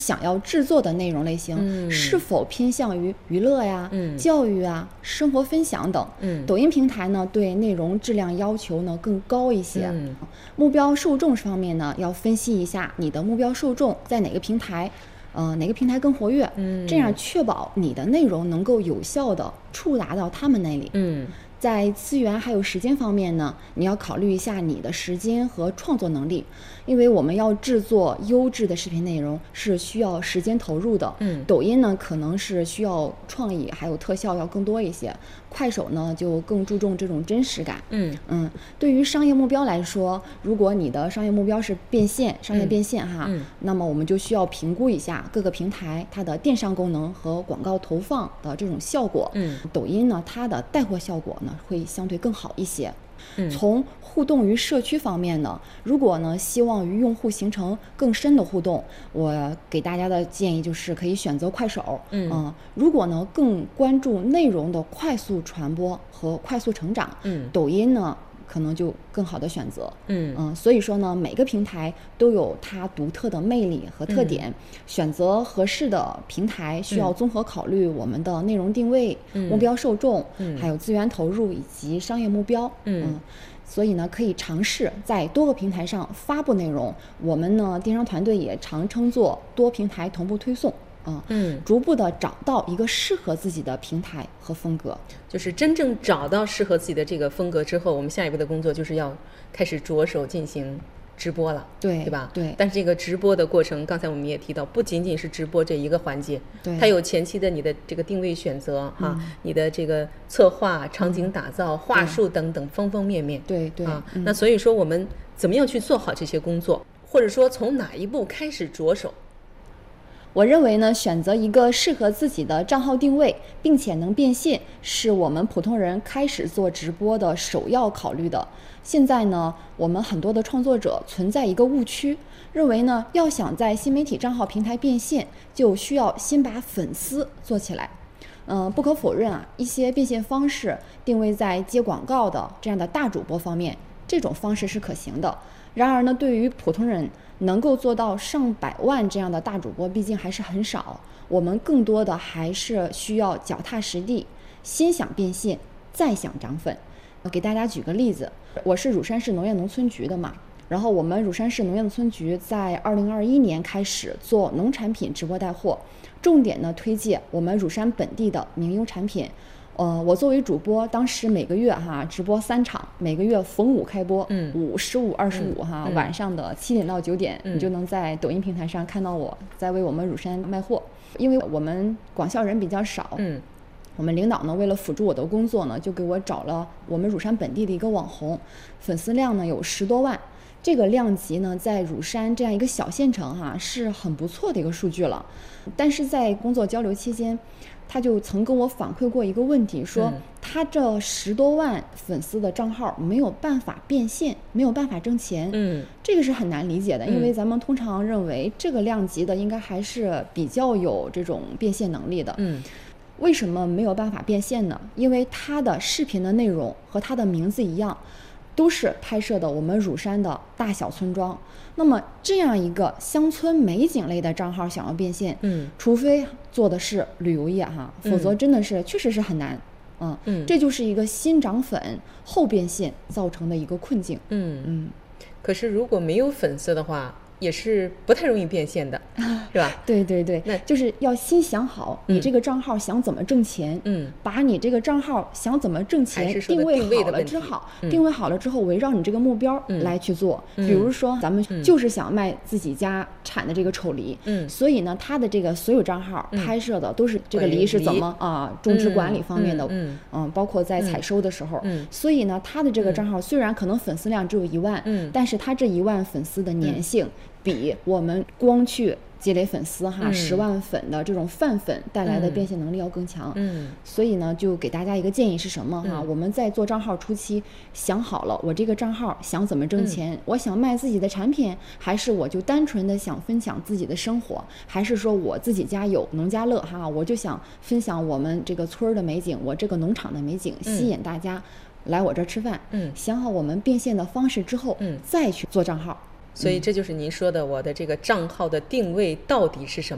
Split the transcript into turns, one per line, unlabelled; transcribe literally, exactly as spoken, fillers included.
想要制作的内容类型、嗯、是否偏向于娱乐呀、嗯、教育啊、生活分享等。嗯，抖音平台呢对内容质量要求呢更高一些。嗯，目标受众方面呢要分析一下你的目标受众在哪个平台，呃，哪个平台更活跃，嗯，这样确保你的内容能够有效的触达到他们那里。嗯。在资源还有时间方面呢，你要考虑一下你的时间和创作能力，因为我们要制作优质的视频内容是需要时间投入的。嗯，抖音呢可能是需要创意还有特效要更多一些，快手呢就更注重这种真实感。嗯嗯，对于商业目标来说，如果你的商业目标是变现，商业变现哈，嗯，那么我们就需要评估一下各个平台它的电商功能和广告投放的这种效果。嗯，抖音呢它的带货效果呢会相对更好一些。嗯，从互动与社区方面呢，如果呢希望与用户形成更深的互动，我给大家的建议就是可以选择快手。嗯、呃，如果呢更关注内容的快速传播和快速成长，嗯，抖音呢可能就更好的选择。嗯嗯、呃，所以说呢，每个平台都有它独特的魅力和特点，嗯、选择合适的平台需要综合考虑我们的内容定位、嗯、目标受众、嗯，还有资源投入以及商业目标。嗯。嗯，所以呢，可以尝试在多个平台上发布内容。我们呢，电商团队也常称作多平台同步推送。嗯嗯，逐步的找到一个适合自己的平台和风格，
就是真正找到适合自己的这个风格之后，我们下一步的工作就是要开始着手进行直播了，
对
对吧？
对。
但是这个直播的过程，刚才我们也提到，不仅仅是直播这一个环节，
对，
它有前期的你的这个定位选择哈、嗯，你的这个策划、场景打造、嗯、话术等等方方面面，
对对
啊、
嗯。
那所以说，我们怎么样去做好这些工作，或者说从哪一步开始着手？
我认为呢，选择一个适合自己的账号定位，并且能变现，是我们普通人开始做直播的首要考虑的。现在呢，我们很多的创作者存在一个误区，认为呢，要想在新媒体账号平台变现，就需要先把粉丝做起来。嗯、呃，不可否认啊，一些变现方式定位在接广告的这样的大主播方面，这种方式是可行的。然而呢，对于普通人能够做到上百万这样的大主播，毕竟还是很少。我们更多的还是需要脚踏实地，先想变现，再想涨粉。给大家举个例子，我是乳山市农业农村局的嘛，然后我们乳山市农业农村局在二零二一年开始做农产品直播带货，重点呢推荐我们乳山本地的名优产品。呃，我作为主播，当时每个月哈直播三场，每个月逢五开播，嗯，五、十五、二十五哈，晚上的七点到九点，嗯，你就能在抖音平台上看到我在为我们乳山卖货。因为我们广校人比较少，嗯，我们领导呢为了辅助我的工作呢，就给我找了我们乳山本地的一个网红，粉丝量呢有十多万。这个量级呢，在乳山这样一个小县城哈、啊，是很不错的一个数据了。但是在工作交流期间，他就曾跟我反馈过一个问题，说他这十多万粉丝的账号没有办法变现，没有办法挣钱。嗯，这个是很难理解的，因为咱们通常认为这个量级的应该还是比较有这种变现能力的。嗯。为什么没有办法变现呢？因为他的视频的内容和他的名字一样，都是拍摄的我们乳山的大小村庄。那么这样一个乡村美景类的账号想要变现，嗯，除非做的是旅游业哈，否则真的是、嗯、确实是很难。嗯嗯，这就是一个先涨粉后变现造成的一个困境。嗯
嗯，可是如果没有粉丝的话，也是不太容易变现的，是吧？
对对对，那就是要先想好你这个账号想怎么挣钱，嗯，把你这个账号想怎么挣钱定位好了之后，嗯、定位好了之后，围绕你这个目标来去做。嗯、比如说，咱们就是想卖自己家产的这个丑梨，嗯，所以呢，他的这个所有账号拍摄的都是这个梨是怎么啊、呃、种植管理方面的，嗯 嗯, 嗯，包括在采收的时候，嗯，所以呢，他的这个账号虽然可能粉丝量只有一万，嗯，但是他这一万粉丝的粘性。嗯比我们光去积累粉丝哈，十、嗯、万粉的这种泛粉带来的变现能力要更强。嗯，所以呢，就给大家一个建议是什么哈？嗯、我们在做账号初期想好了，我这个账号想怎么挣钱？嗯、我想卖自己的产品，还是我就单纯的想分享自己的生活，还是说我自己家有农家乐哈，我就想分享我们这个村的美景，我这个农场的美景，吸引大家来我这儿吃饭。嗯，想好我们变现的方式之后，嗯，再去做账号。
所以这就是您说的，我的这个账号的定位到底是什么？